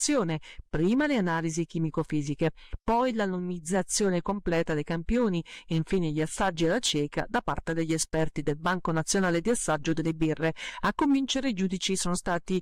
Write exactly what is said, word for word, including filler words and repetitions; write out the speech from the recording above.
denominazione, prima le analisi chimico-fisiche, poi l'anonimizzazione completa dei campioni e infine gli assaggi alla cieca da parte degli esperti del Banco Nazionale di Assaggio delle Birre. A convincere i giudici sono stati